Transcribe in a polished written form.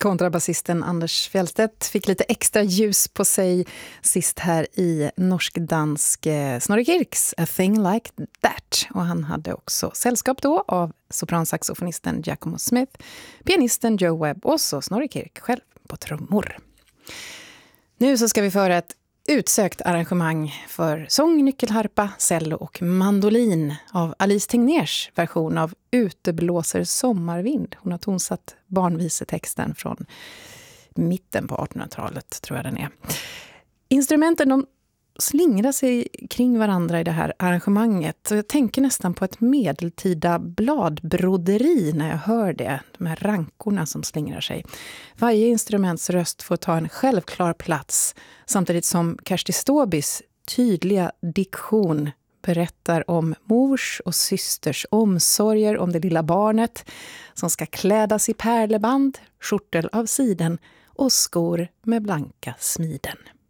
Kontrabasisten Anders Fjellstedt fick lite extra ljus på sig sist här i norsk-dansk Snorri Kirks A Thing Like That. Och han hade också sällskap då av sopransaxofonisten Giacomo Smith, pianisten Joe Webb och så Snorri Kirk själv på trummor. Nu så ska vi föra ett utsökt arrangemang för sång, nyckelharpa, cello och mandolin av Alice Tegnérs version av Uteblåser sommarvind. Hon har tonsatt barnvisetexten från mitten på 1800-talet, tror jag den är. Instrumenten de slingrar sig kring varandra i det här arrangemanget. Så jag tänker nästan på ett medeltida bladbroderi när jag hör det. De här rankorna som slingrar sig. Varje instruments röst får ta en självklar plats samtidigt som Kersti Ståbys tydliga diktion berättar om mors och systers omsorger om det lilla barnet som ska klädas i pärleband, skjortel av siden och skor med blanka smiden.